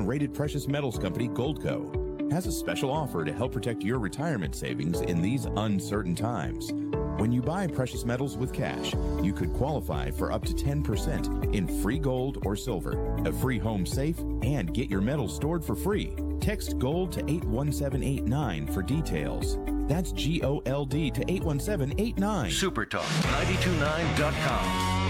rated precious metals company Goldco has a special offer to help protect your retirement savings in these uncertain times. When you buy precious metals with cash, you could qualify for up to 10% in free gold or silver, a free home safe, and get your metals stored for free. Text GOLD to 81789 for details. That's GOLD to 81789. Supertalk929.com.